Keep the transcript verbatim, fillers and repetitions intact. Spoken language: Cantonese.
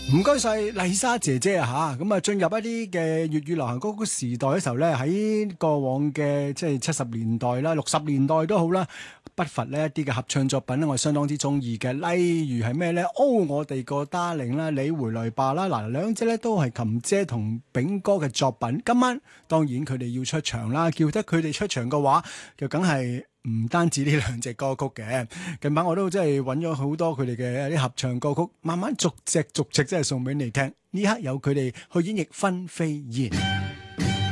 唔該晒麗莎姐姐啊吓，咁啊進入一啲嘅粵語流行歌曲時代嘅時候咧，喺過往嘅即係七十年代啦、六十年代都好啦，不乏呢一啲嘅合唱作品咧，我相當之中意嘅。例如係咩咧？哦，我哋個 Darling 啦，你回來吧啦，嗱兩隻咧都係琴姐同炳哥嘅作品。今晚當然佢哋要出場啦，叫得佢哋出場嘅話，就梗係。唔單止呢兩隻歌曲嘅，近排我都真係揾咗好多佢哋嘅一啲合唱歌曲，慢慢逐隻逐隻真係送俾你聽。呢刻有佢哋去演繹《分飛燕》。